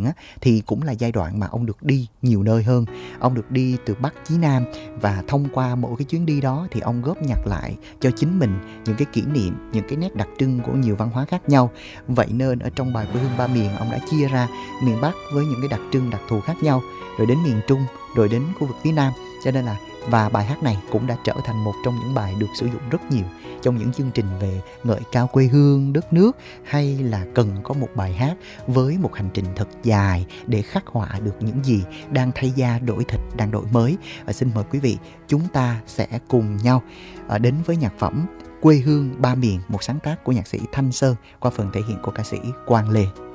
á, thì cũng là giai đoạn mà ông được đi nhiều nơi hơn. Ông được đi từ Bắc chí Nam, và thông qua mỗi cái chuyến đi đó thì ông góp nhặt lại cho chính mình những cái kỷ niệm, những cái nét đặc trưng của nhiều văn hóa khác nhau. Vậy nên ở trong bài Quê hương ba miền, ông đã chia ra miền Bắc với những cái đặc trưng đặc thù khác nhau, rồi đến miền Trung, rồi đến khu vực phía Nam. Cho nên là và bài hát này cũng đã trở thành một trong những bài được sử dụng rất nhiều trong những chương trình về ngợi ca quê hương, đất nước, hay là cần có một bài hát với một hành trình thật dài để khắc họa được những gì đang thay da đổi thịt, đang đổi mới. Và xin mời quý vị, chúng ta sẽ cùng nhau đến với nhạc phẩm Quê hương ba miền, một sáng tác của nhạc sĩ Thanh Sơn qua phần thể hiện của ca sĩ Quang Lê.